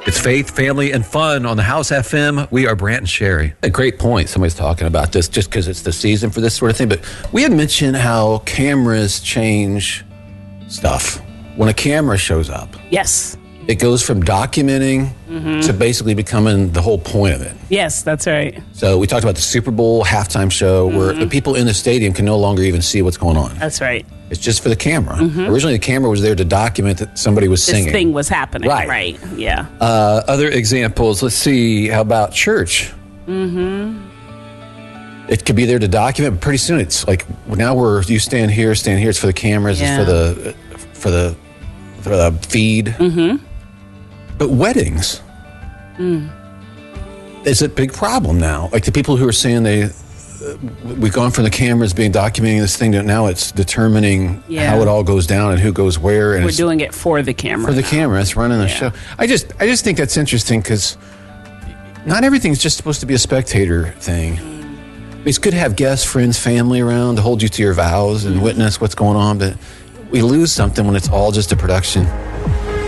It's faith, family, and fun on the House FM. We are Brant and Sherry. A great point. Somebody's talking about this just because it's the season for this sort of thing. But we had mentioned how cameras change stuff. When a camera shows up, Yes. it goes from documenting to basically becoming the whole point of it. Yes, that's right. So we talked about the Super Bowl halftime show where the people in the stadium can no longer even see what's going on. That's right. It's just for the camera. Originally, the camera was there to document that somebody was This singing. thing was happening. Right. Right. Yeah. Other examples, let's see, how about church? It could be there to document, but pretty soon it's like now you stand here. It's for the cameras. Yeah. It's for the feed. But weddings is a big problem now. Like the people who are saying we've gone from the cameras being documenting this thing to now it's determining how it all goes down and who goes where. And We're it's doing it for the camera. for the now. camera. It's running the show. I just think that's interesting because not everything's just supposed to be a spectator thing. It's good to have guests, friends, family around to hold you to your vows and witness what's going on, but we lose something when it's all just a production.